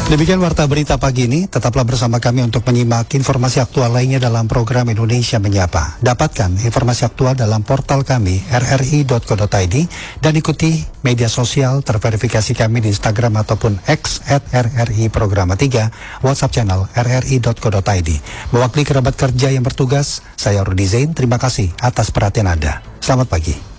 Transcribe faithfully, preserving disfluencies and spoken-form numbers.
Demikian Warta Berita pagi ini. Tetaplah bersama kami untuk menyimak informasi aktual lainnya dalam program Indonesia Menyapa. Dapatkan informasi aktual dalam portal kami r r i dot co dot i d dan ikuti media sosial terverifikasi kami di Instagram ataupun X at r r i programa tiga, WhatsApp channel r r i dot co dot i d. Mewakili kerabat kerja yang bertugas, saya Rudi Zain. Terima kasih atas perhatian Anda. Selamat pagi.